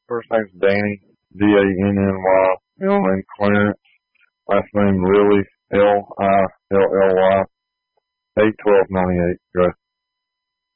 First name's Danny, D-A-N-N-Y. Middle name Clarence. Last name Lilly, Lilly. 8/12/98. Go ahead.